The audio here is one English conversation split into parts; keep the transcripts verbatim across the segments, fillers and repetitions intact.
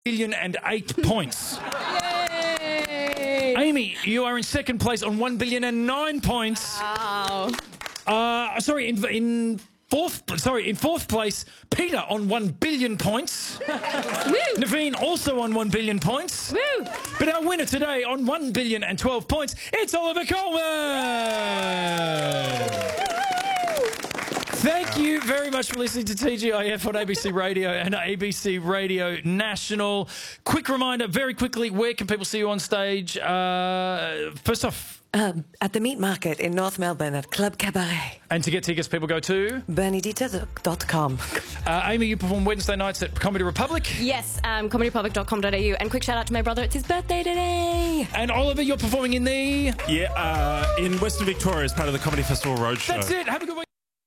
billion and eight points. Yay! Amy, you are in second place on one billion and nine points. Wow. Uh, sorry, in, in fourth, sorry, in fourth place, Peter on one billion points. Woo! Naveen also on one billion points. Woo! But our winner today on one billion and twelve points, it's Oliver Coleman. Thank you very much for listening to T G I F on A B C Radio and A B C Radio National. Quick reminder, very quickly, where can people see you on stage? Uh, first off, Um, at the Meat Market in North Melbourne at Club Cabaret. and to get tickets, people go to bernie dieter dot com. uh, Amy. You perform Wednesday nights at Comedy Republic, Yes, um, comedy republic dot com dot a u. And quick shout out to my brother, it's his birthday today. and Oliver, you're performing in the. Yeah, uh, in Western Victoria as part of the Comedy Festival Roadshow. That's it. Have a good week.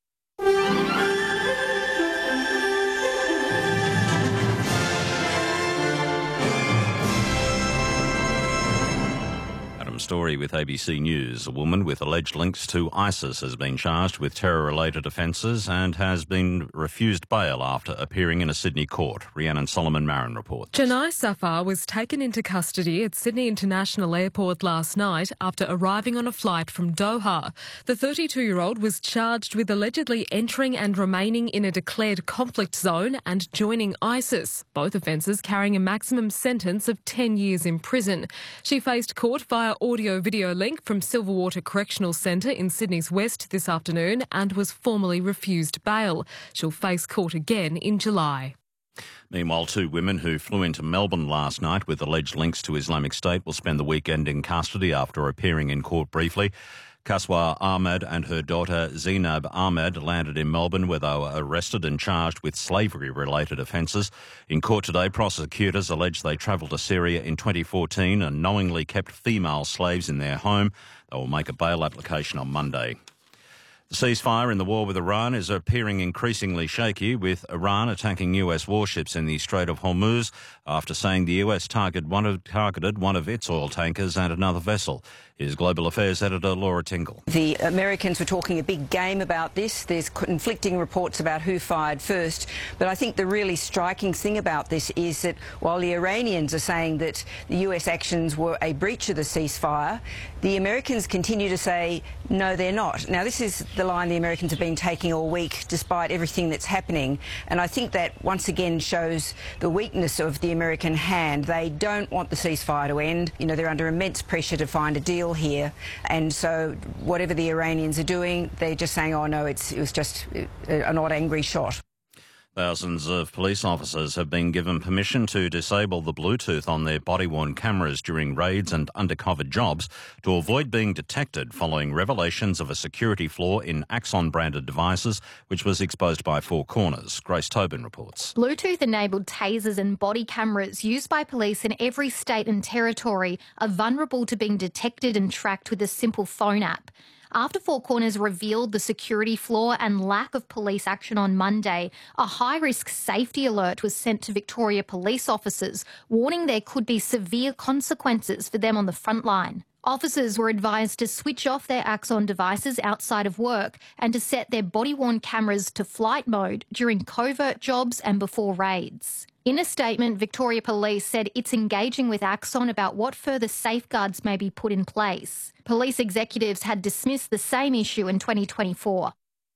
Story with A B C News. A woman with alleged links to ISIS has been charged with terror-related offences and has been refused bail after appearing in a Sydney court. Rhiannon Solomon-Marin reports. Janai Safar was taken into custody at Sydney International Airport last night after arriving on a flight from Doha. The thirty-two-year-old was charged with allegedly entering and remaining in a declared conflict zone and joining ISIS, both offences carrying a maximum sentence of ten years in prison. She faced court via audio-video link from Silverwater Correctional Centre in Sydney's West this afternoon and was formally refused bail. She'll face court again in July. Meanwhile, two women who flew into Melbourne last night with alleged links to Islamic State will spend the weekend in custody after appearing in court briefly. Kaswa Ahmed and her daughter Zainab Ahmed landed in Melbourne where they were arrested and charged with slavery-related offences. In court today, prosecutors allege they travelled to Syria in twenty fourteen and knowingly kept female slaves in their home. They will make a bail application on Monday. The ceasefire in the war with Iran is appearing increasingly shaky, with Iran attacking U S warships in the Strait of Hormuz after saying the U S targeted one of, targeted one of its oil tankers and another vessel. Here's Global Affairs editor Laura Tingle. The Americans were talking a big game about this. There's conflicting reports about who fired first. But I think the really striking thing about this is that while the Iranians are saying that the U S actions were a breach of the ceasefire, the Americans continue to say, no, they're not. Now, this is the line the Americans have been taking all week, despite everything that's happening. And I think that once again shows the weakness of the American hand. They don't want the ceasefire to end. You know, they're under immense pressure to find a deal here, and so whatever the Iranians are doing, they're just saying, oh no, it's, it was just an odd angry shot. Thousands of police officers have been given permission to disable the Bluetooth on their body-worn cameras during raids and undercover jobs to avoid being detected following revelations of a security flaw in Axon-branded devices, which was exposed by Four Corners. Grace Tobin reports. Bluetooth-enabled tasers and body cameras used by police in every state and territory are vulnerable to being detected and tracked with a simple phone app. After Four Corners revealed the security flaw and lack of police action on Monday, a high-risk safety alert was sent to Victoria police officers, warning there could be severe consequences for them on the front line. Officers were advised to switch off their Axon devices outside of work and to set their body-worn cameras to flight mode during covert jobs and before raids. In a statement, Victoria Police said it's engaging with Axon about what further safeguards may be put in place. Police executives had dismissed the same issue in twenty twenty-four.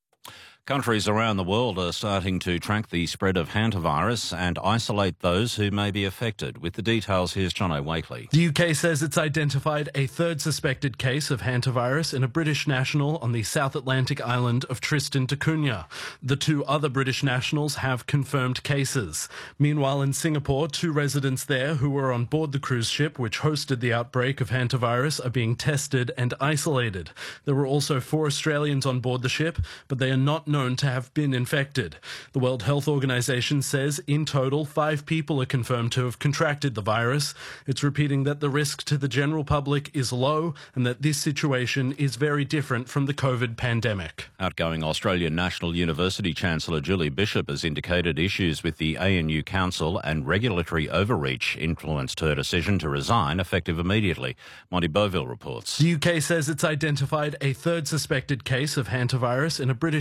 Countries around the world are starting to track the spread of hantavirus and isolate those who may be affected. With the details, here's John Wakely. The U K says it's identified a third suspected case of hantavirus in a British national on the South Atlantic island of Tristan da Cunha. The two other British nationals have confirmed cases. Meanwhile, in Singapore, two residents there who were on board the cruise ship which hosted the outbreak of hantavirus are being tested and isolated. There were also four Australians on board the ship, but they are not known to have been infected. The World Health Organization says in total five people are confirmed to have contracted the virus. It's repeating that the risk to the general public is low and that this situation is very different from the COVID pandemic. Outgoing Australian National University Chancellor Julie Bishop has indicated issues with the A N U Council and regulatory overreach influenced her decision to resign effective immediately. Monty Beauville reports. The U K says it's identified a third suspected case of hantavirus in a British national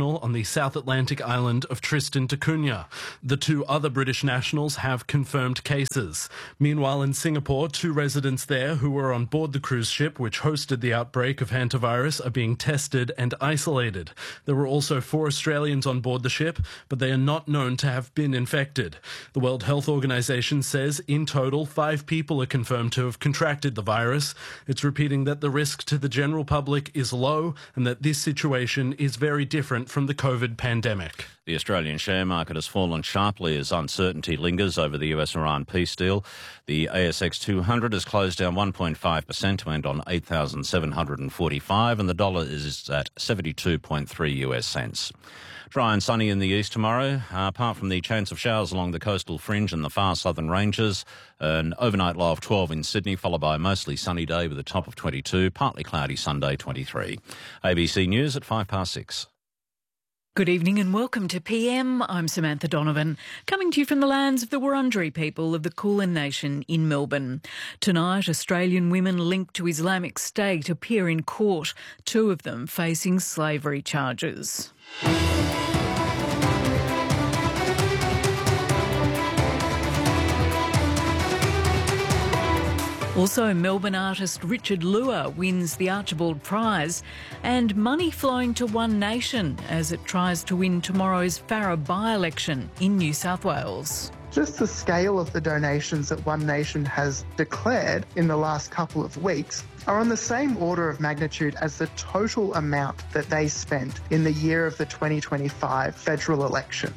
national on the South Atlantic island of Tristan da Cunha. The two other British nationals have confirmed cases. Meanwhile, in Singapore, two residents there who were on board the cruise ship which hosted the outbreak of hantavirus are being tested and isolated. There were also four Australians on board the ship, but they are not known to have been infected. The World Health Organization says in total five people are confirmed to have contracted the virus. It's repeating that the risk to the general public is low and that this situation is very different from the COVID pandemic. The Australian share market has fallen sharply as uncertainty lingers over the U S Iran peace deal. The A S X two hundred has closed down one point five percent to end on eight thousand seven hundred forty-five, and the dollar is at seventy-two point three U S cents. Dry and sunny in the east tomorrow, uh, apart from the chance of showers along the coastal fringe and the far southern ranges. An overnight low of twelve in Sydney, followed by a mostly sunny day with a top of twenty-two, partly cloudy Sunday twenty-three. A B C News at five past six. Good evening and welcome to P M. I'm Samantha Donovan, coming to you from the lands of the Wurundjeri people of the Kulin Nation in Melbourne. Tonight, Australian women linked to Islamic State appear in court, two of them facing slavery charges. Also, Melbourne artist Richard Lua wins the Archibald Prize, and money flowing to One Nation as it tries to win tomorrow's Farrer by-election in New South Wales. Just the scale of the donations that One Nation has declared in the last couple of weeks are on the same order of magnitude as the total amount that they spent in the year of the twenty twenty-five federal election.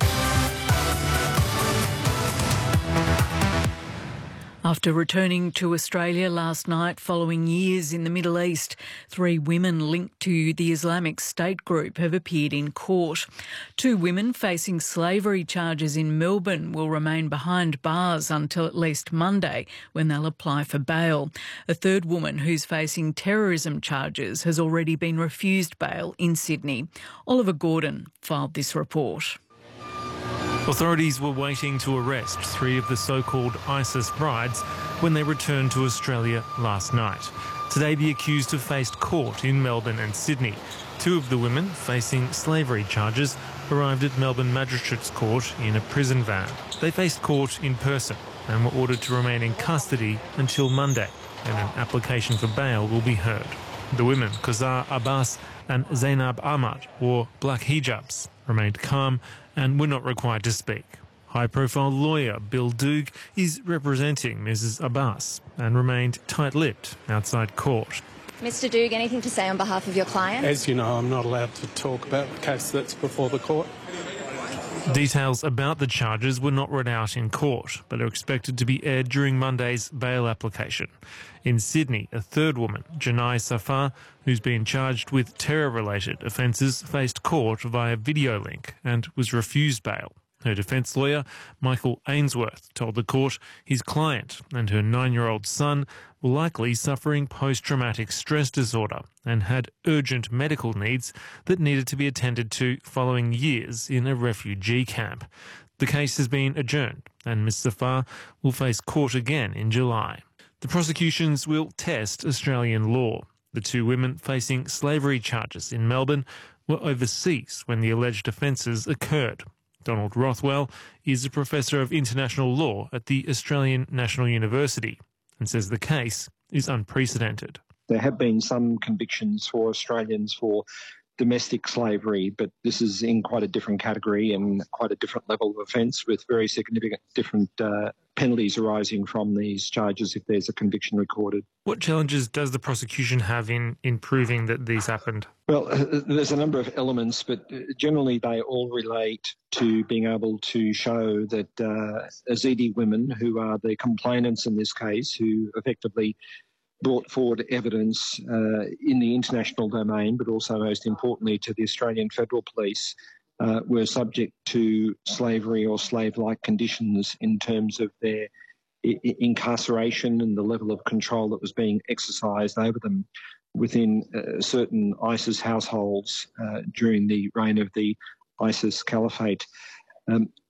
After returning to Australia last night following years in the Middle East, three women linked to the Islamic State group have appeared in court. Two women facing slavery charges in Melbourne will remain behind bars until at least Monday, when they'll apply for bail. A third woman who's facing terrorism charges has already been refused bail in Sydney. Oliver Gordon filed this report. Authorities were waiting to arrest three of the so-called ISIS brides when they returned to Australia last night. Today, the accused have faced court in Melbourne and Sydney. Two of the women facing slavery charges arrived at Melbourne Magistrates Court in a prison van. They faced court in person and were ordered to remain in custody until Monday, and an application for bail will be heard. The women, Kazar Abbas and Zainab Ahmad, wore black hijabs, remained calm and were not required to speak. High-profile lawyer Bill Doog is representing Missus Abbas and remained tight-lipped outside court. Mister Doog, anything to say on behalf of your client? As you know, I'm not allowed to talk about the case that's before the court. Details about the charges were not read out in court, but are expected to be aired during Monday's bail application. In Sydney, a third woman, Janai Safar, who's been charged with terror-related offences, faced court via video link and was refused bail. Her defence lawyer, Michael Ainsworth, told the court his client and her nine-year-old son were likely suffering post-traumatic stress disorder and had urgent medical needs that needed to be attended to following years in a refugee camp. The case has been adjourned and Miz Safar will face court again in July. The prosecutions will test Australian law. The two women facing slavery charges in Melbourne were overseas when the alleged offences occurred. Donald Rothwell is a professor of international law at the Australian National University and says the case is unprecedented. There have been some convictions for Australians for domestic slavery, but this is in quite a different category and quite a different level of offence with very significant different uh, penalties arising from these charges if there's a conviction recorded. What challenges does the prosecution have in, in proving that these happened? Well, uh, there's a number of elements, but generally they all relate to being able to show that uh, Yazidi women, who are the complainants in this case, who effectively brought forward evidence uh, in the international domain, but also most importantly to the Australian Federal Police, uh, were subject to slavery or slave-like conditions in terms of their I- incarceration and the level of control that was being exercised over them within uh, certain ISIS households uh, during the reign of the ISIS Caliphate. Um,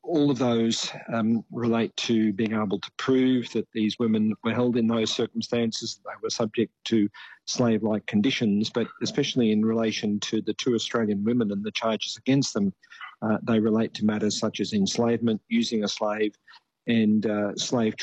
all of those um, relate to being able to prove that these women were held in those circumstances, they were subject to slave-like conditions, but especially in relation to the two Australian women and the charges against them, uh, they relate to matters such as enslavement, using a slave, and uh, slave